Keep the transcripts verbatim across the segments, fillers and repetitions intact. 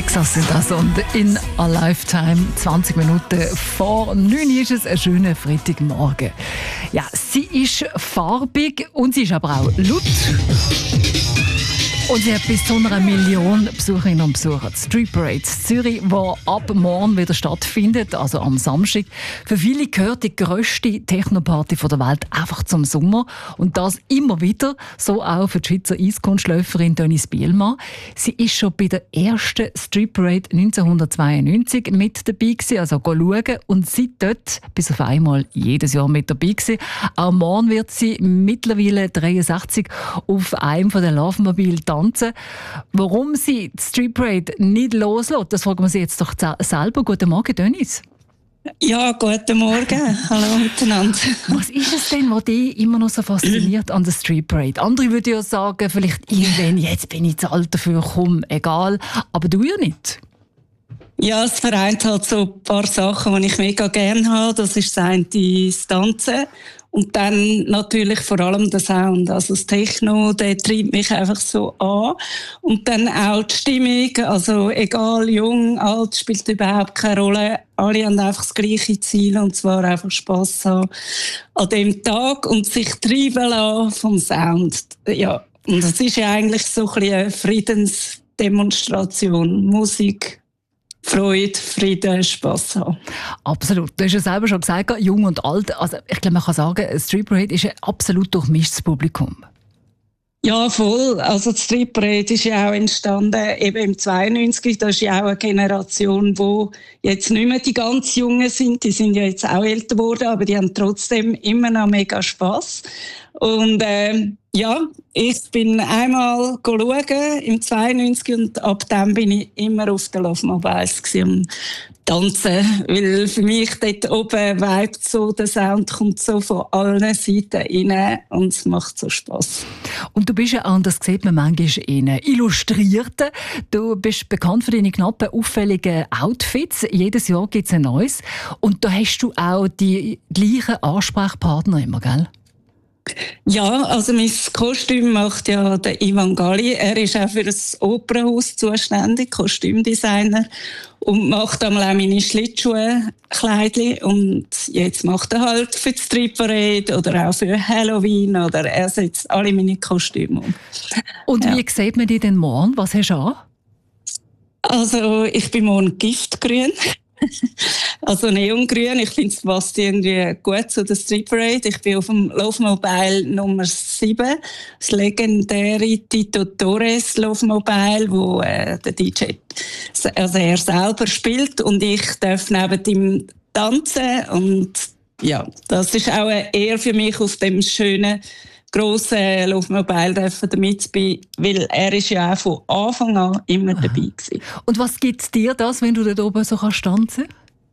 Texas sind das und in a Lifetime. zwanzig Minuten vor neun ist es, ein schöner Freitagmorgen. Ja, sie ist farbig und sie ist aber auch laut. Und sie hat bis zu einer Million Besucherinnen und Besucher. Die Street Parade in Zürich, die ab morgen wieder stattfindet, also am Samstag. Für viele gehört die grösste Technoparty der Welt einfach zum Sommer. Und das immer wieder, so auch für die Schweizer Eiskunstläuferin Denise Bielmann. Sie ist schon bei der ersten Street Parade neunzehnhundertzweiundneunzig mit dabei gewesen, also schauen. Und seit dort bis auf einmal jedes Jahr mit dabei gewesen. Auch morgen wird sie mittlerweile dreiundsechzig auf einem von den Laufmobilen tanzen. Warum sie die Street Parade nicht loslässt, das fragen wir sie jetzt doch selber. Guten Morgen, Denise. Ja, guten Morgen. Hallo miteinander. Was ist es denn, was dich immer noch so fasziniert an der Street Parade? Andere würden ja sagen, vielleicht irgendwann, jetzt bin ich zu alt dafür, komm, egal. Aber du ja nicht. Ja, es vereint halt so ein paar Sachen, die ich mega gerne habe. Das ist das eine, das Tanzen. Und dann natürlich vor allem der Sound. Also das Techno, der treibt mich einfach so an. Und dann auch die Stimmung. Also egal, jung, alt, spielt überhaupt keine Rolle. Alle haben einfach das gleiche Ziel, und zwar einfach Spass haben an dem Tag und sich treiben lassen vom Sound. Ja, und das ist ja eigentlich so ein bisschen eine Friedensdemonstration. Musik, Freude, Frieden, Spass haben. Absolut. Du hast ja selber schon gesagt, jung und alt. Also ich glaube, man kann sagen, Street Parade ist ein absolut durchmischtes Publikum. Ja, voll. Also die Street Parade ist ja auch entstanden eben im zweiundneunzig. Das ist ja auch eine Generation, wo jetzt nicht mehr die ganz Jungen sind. Die sind ja jetzt auch älter geworden, aber die haben trotzdem immer noch mega Spass. Und äh, ja, ich bin einmal schauen im zweiundneunzig und ab dann bin ich immer auf den Love Mobiles am Tanzen, weil für mich dort oben vibet so, der Sound kommt so von allen Seiten rein und es macht so Spass. Und du bist ja anders, sieht man manchmal in Illustrierten. Du bist bekannt für deine knappen, auffälligen Outfits. Jedes Jahr gibt es ein neues. Und da hast du auch die gleichen Ansprechpartner immer, gell? Ja, also mein Kostüm macht ja der Ivan Galli. Er ist auch für das Opernhaus zuständig, Kostümdesigner. Und macht einmal auch meine Schlittschuhe-Kleidchen. Und jetzt macht er halt für die Street Parade oder auch für Halloween oder er setzt alle meine Kostüme um. Und ja. Wie sieht man dich denn morgen? Was hast du an? Also ich bin morgen giftgrün. Also neongrün. Ich finde, es passt irgendwie gut zu der Street Parade. Ich bin auf dem Love Mobile Nummer sieben, das legendäre Tito Torres Love Mobile, wo äh, der D J, also er selber spielt und ich darf neben ihm tanzen. Und ja, das ist auch eine Ehre für mich, auf dem schönen grossen Love Mobile dürfen damit zu sein, weil er ist ja auch von Anfang an immer dabei gewesen. Und was gibt dir das, wenn du dort oben so kannst tanzen?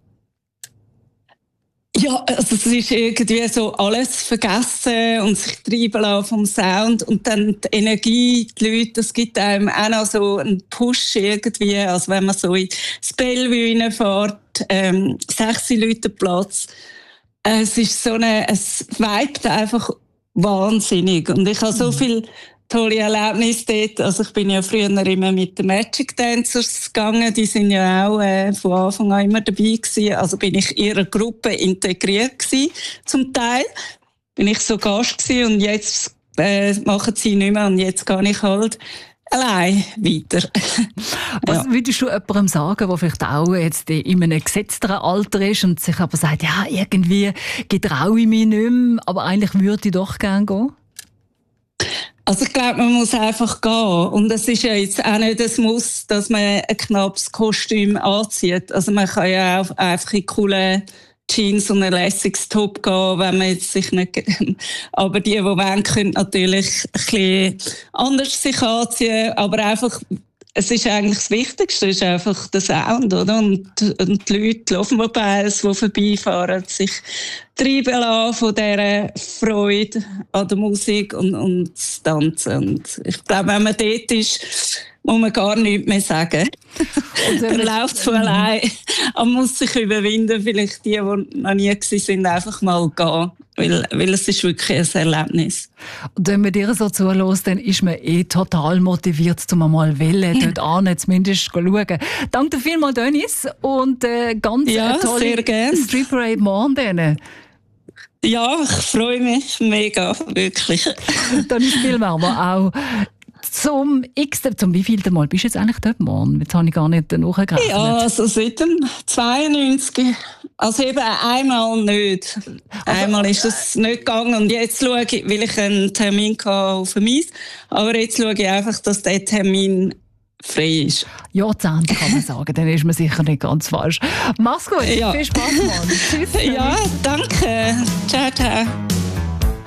Ja, also es ist irgendwie so alles vergessen und sich treiben lassen vom Sound und dann die Energie, die Leute, das gibt einem auch noch so einen Push irgendwie, also wenn man so ins Bellevue reinfährt, ähm, sechs Leute Platz. Es ist so eine, es vibet einfach wahnsinnig. Und ich habe so viele tolle Erlebnisse dort. Also ich bin ja früher immer mit den Magic Dancers gegangen. Die sind ja auch äh, von Anfang an immer dabei gewesen. Also bin ich in ihrer Gruppe integriert gewesen, zum Teil. Bin ich so Gast gewesen und jetzt äh, machen sie nicht mehr und jetzt gehe ich halt allein weiter. Was ja. würdest du jemandem sagen, der vielleicht auch jetzt in einem gesetzteren Alter ist und sich aber sagt, ja, irgendwie getraue ich mich nicht mehr, aber eigentlich würde ich doch gerne gehen? Also ich glaube, man muss einfach gehen. Und es ist ja jetzt auch nicht das Muss, dass man ein knappes Kostüm anzieht. Also man kann ja auch einfach in coolen Jeans und ein lässiges Top gehen, wenn man jetzt sich nicht... Aber die, die wollen, können natürlich ein bisschen anders sich anziehen. Aber einfach, es ist eigentlich das Wichtigste, ist einfach der Sound, oder? Und, und die Leute, die Laufmobiles, die vorbeifahren, sich treiben lassen von dieser Freude an der Musik und, und das Tanzen. Und ich glaube, wenn man dort ist, muss man gar nichts mehr sagen. Dann läuft es von allein. Man muss sich überwinden, vielleicht die, die noch nie waren, einfach mal gehen. Weil, weil es ist wirklich ein Erlebnis. Und wenn man dir so zuhört, dann ist man eh total motiviert, um mal Wellen dort an, zumindest zu schauen. Danke dir vielmals, Dennis. Und äh, ganz ja, äh, tolle Street Parade morgen denen. Ja, ich freue mich mega, wirklich. Dennis Vielmer, aber auch zum x zum wievielten Mal bist du jetzt eigentlich dort morgen? Jetzt habe ich gar nicht nachgerechnet. Ja, also seit dem zweiundneunzig. Also eben einmal nicht. Also, einmal ist es nicht gegangen und jetzt schaue ich, weil ich einen Termin auf dem Eis, aber jetzt schaue ich einfach, dass der Termin frei ist. Jahrzehnte kann man sagen, dann ist man sicher nicht ganz falsch. Mach's gut, ja. Viel Spaß, Mann. Tschüss. Ja, danke. Ciao, ciao.